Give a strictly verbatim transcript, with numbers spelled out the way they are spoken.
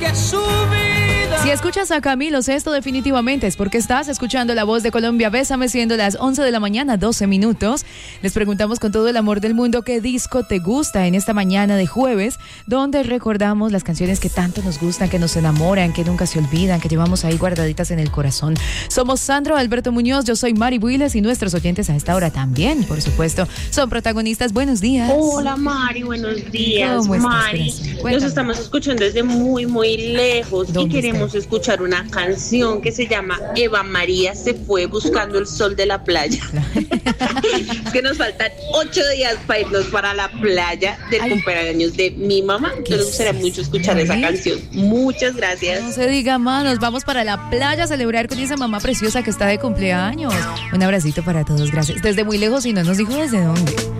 cambia su vida. Si escuchas a Camilo Sesto, definitivamente es porque estás escuchando La Voz de Colombia. Bésame, siendo las once de la mañana, doce minutos. Les preguntamos con todo el amor del mundo qué disco te gusta en esta mañana de jueves, donde recordamos las canciones que tanto nos gustan, que nos enamoran, que nunca se olvidan, que llevamos ahí guardaditas en el corazón. Somos Sandro Alberto Muñoz, yo soy Mari Builes y nuestros oyentes a esta hora también, por supuesto, son protagonistas. Buenos días. Hola Mari, buenos días. ¿Cómo estás, Mari, Cuéntame. nos estamos escuchando desde muy, muy lejos y ¿Dónde queremos está? escuchar una canción que se llama Eva María se fue buscando el sol de la playa. Es que nos faltan ocho días para irnos para la playa del Ay. cumpleaños de mi mamá. Entonces me gustaría mucho escuchar ¿Ay? esa canción. Muchas gracias. No se diga más, nos vamos para la playa a celebrar con esa mamá preciosa que está de cumpleaños. Un abracito para todos, gracias. Desde muy lejos y no nos dijo desde dónde.